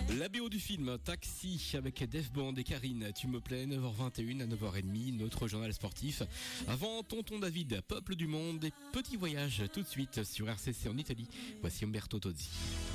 La BO du film Taxi avec Def Band et Karine, tu me plais, 9h21 à 9h30, notre journal sportif. Avant Tonton David, Peuple du Monde et Petit Voyage tout de suite sur RCC en Italie. Voici Umberto Tozzi.